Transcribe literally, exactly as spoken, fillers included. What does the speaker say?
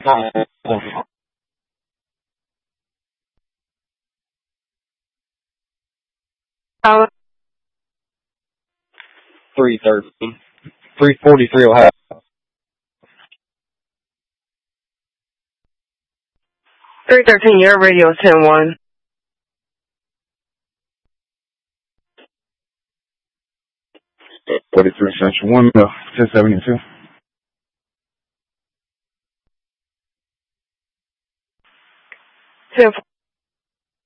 Uh, three thirteen. three forty-three will have. three thirteen, your radio is ten one. forty-three Central, one mil, ten seventy-two. ten